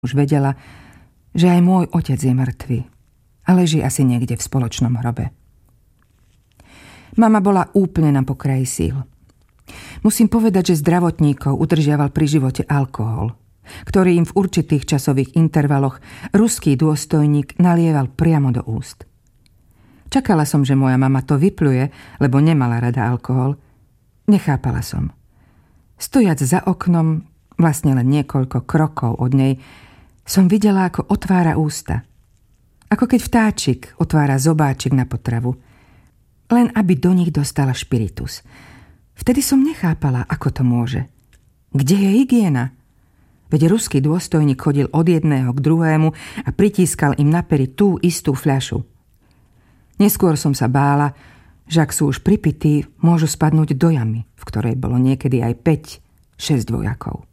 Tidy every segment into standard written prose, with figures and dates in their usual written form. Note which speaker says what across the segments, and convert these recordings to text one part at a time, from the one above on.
Speaker 1: Už vedela, že aj môj otec je mŕtvy a leží asi niekde v spoločnom hrobe. Mama bola úplne na pokraji síl. Musím povedať, že zdravotníkov udržiaval pri živote alkohol, ktorý im v určitých časových intervaloch ruský dôstojník nalieval priamo do úst. Čakala som, že moja mama to vypluje, lebo nemala rada alkohol. Nechápala som. Stojac za oknom, vlastne len niekoľko krokov od nej, som videla, ako otvára ústa. Ako keď vtáčik otvára zobáčik na potravu. Len aby do nich dostala špiritus. Vtedy som nechápala, ako to môže. Kde je hygiena? Veď ruský dôstojník chodil od jedného k druhému a pritískal im na pery tú istú fľašu. Neskôr som sa bála, že ak sú už pripití, môžu spadnúť do jamy, v ktorej bolo niekedy aj 5-6 vojakov.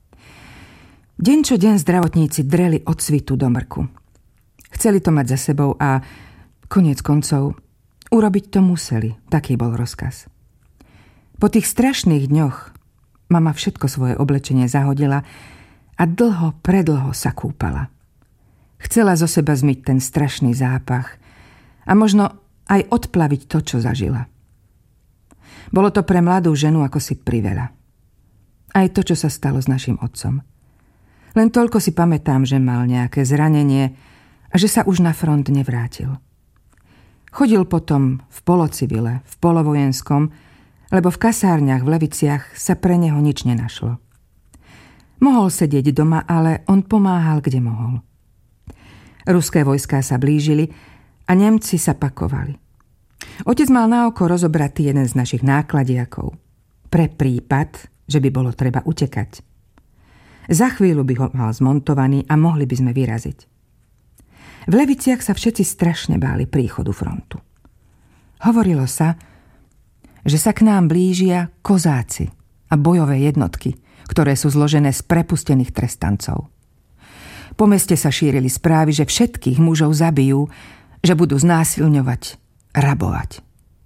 Speaker 1: Deň čo deň zdravotníci dreli od svitu do mrku. Chceli to mať za sebou a koniec koncov urobiť to museli, taký bol rozkaz. Po tých strašných dňoch mama všetko svoje oblečenie zahodila a predlho sa kúpala. Chcela zo seba zmyť ten strašný zápach a možno aj odplaviť to, čo zažila. Bolo to pre mladú ženu ako si priveľa. Aj to, čo sa stalo s našim otcom. Len toľko si pamätám, že mal nejaké zranenie a že sa už na front nevrátil. Chodil potom v polocivile, v polovojenskom, lebo v kasárniach v Leviciach sa pre neho nič nenašlo. Mohol sedieť doma, ale on pomáhal, kde mohol. Ruské vojská sa blížili a Nemci sa pakovali. Otec mal na oko rozobratý jeden z našich nákladiakov. Pre prípad, že by bolo treba utekať. Za chvíľu by ho mal zmontovaný a mohli by sme vyraziť. V Leviciach sa všetci strašne báli príchodu frontu. Hovorilo sa, že sa k nám blížia kozáci a bojové jednotky, ktoré sú zložené z prepustených trestancov. Po meste sa šírili správy, že všetkých mužov zabijú, že budú znásilňovať, rabovať.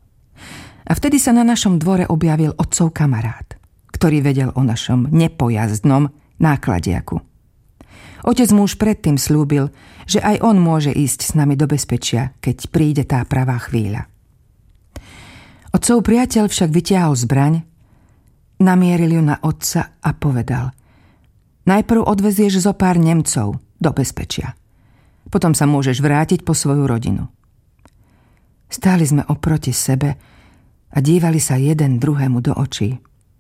Speaker 1: A vtedy sa na našom dvore objavil otcov kamarát, ktorý vedel o našom nepojazdnom nákladiaku. Otec mu už predtým slúbil, že aj on môže ísť s nami do bezpečia, keď príde tá pravá chvíľa. Otcov priateľ však vytiahol zbraň, namieril ju na otca a povedal: najprv odvezieš zo pár Nemcov do bezpečia. Potom sa môžeš vrátiť po svoju rodinu. Stáli sme oproti sebe a dívali sa jeden druhému do očí.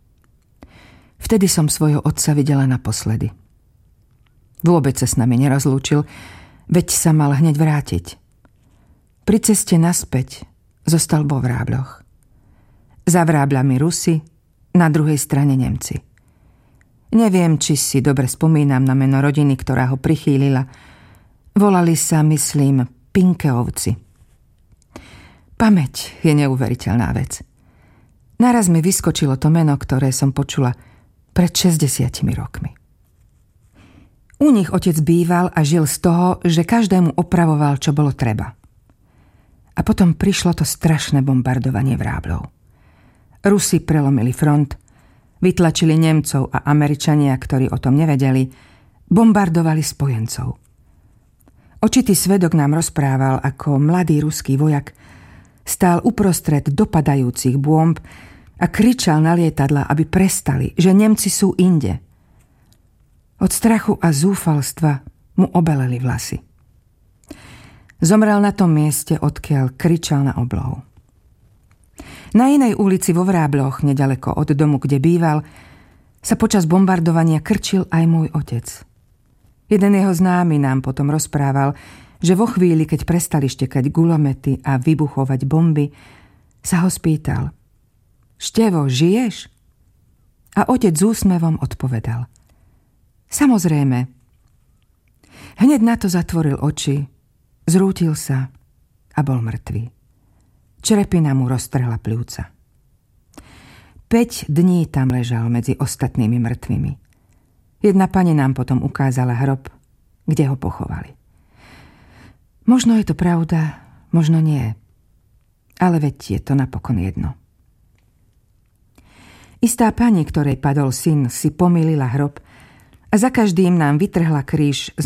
Speaker 1: Vtedy som svojho otca videla naposledy. Vôbec sa s nami nerozlúčil, veď sa mal hneď vrátiť. Pri ceste naspäť zostal vo Vrábľoch. Za Vrábľami Rusi, na druhej strane Nemci. Neviem, či si dobre spomínam na meno rodiny, ktorá ho prichýlila. Volali sa, myslím, Pinkeovci. Pamäť je neuveriteľná vec. Naraz mi vyskočilo to meno, ktoré som počula pred 60 rokmi. U nich otec býval a žil z toho, že každému opravoval, čo bolo treba. A potom prišlo to strašné bombardovanie Vrábľov. Rusi prelomili front, vytlačili Nemcov a Američania, ktorí o tom nevedeli, bombardovali spojencov. Očitý svedok nám rozprával, ako mladý ruský vojak stál uprostred dopadajúcich bomb a kričal na lietadla, aby prestali, že Nemci sú inde. Od strachu a zúfalstva mu obeleli vlasy. Zomrel na tom mieste, odkiaľ kričal na oblohu. Na inej ulici vo Vrábľoch, nedaleko od domu, kde býval, sa počas bombardovania krčil aj môj otec. Jeden jeho známy nám potom rozprával, že vo chvíli, keď prestali štekať gulomety a vybuchovať bomby, sa ho spýtal: Števo, žiješ? A otec s úsmevom odpovedal: Samozrejme. Hneď na to zatvoril oči, zrútil sa a bol mŕtvý. Črepina mu roztrhla pľúca. 5 dní tam ležal medzi ostatnými mŕtvými. Jedna pani nám potom ukázala hrob, kde ho pochovali. Možno je to pravda, možno nie. Ale veď je to napokon jedno. Istá pani, ktorej padol syn, si pomýlila hrob a za každým nám vytrhla kríž s